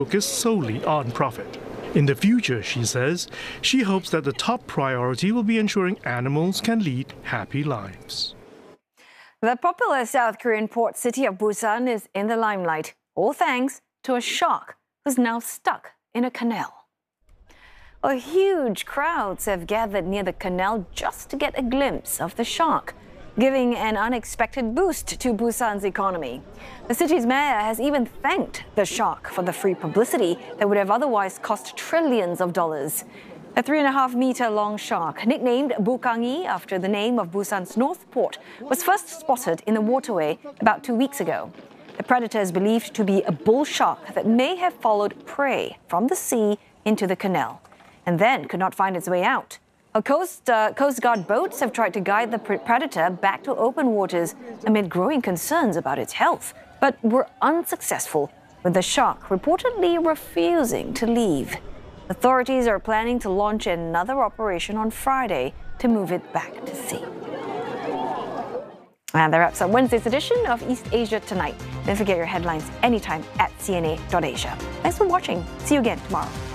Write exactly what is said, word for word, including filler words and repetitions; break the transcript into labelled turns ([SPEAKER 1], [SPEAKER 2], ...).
[SPEAKER 1] focus solely on profit. In the future, she says, she hopes that the top priority will be ensuring animals can lead happy lives.
[SPEAKER 2] The popular South Korean port city of Busan is in the limelight, all thanks to a shark who's now stuck in a canal. Well, huge crowds have gathered near the canal just to get a glimpse of the shark, giving an unexpected boost to Busan's economy. The city's mayor has even thanked the shark for the free publicity that would have otherwise cost trillions of dollars. A three and a half meter long shark, nicknamed Bukangi after the name of Busan's North Port, was first spotted in the waterway about two weeks ago. The predator is believed to be a bull shark that may have followed prey from the sea into the canal and then could not find its way out. Well, Coast, uh, Coast Guard boats have tried to guide the predator back to open waters amid growing concerns about its health, but were unsuccessful, with the shark reportedly refusing to leave. Authorities are planning to launch another operation on Friday to move it back to sea. And that wraps up Wednesday's edition of East Asia Tonight. Don't forget your headlines anytime at C N A dot Asia. Thanks for watching. See you again tomorrow.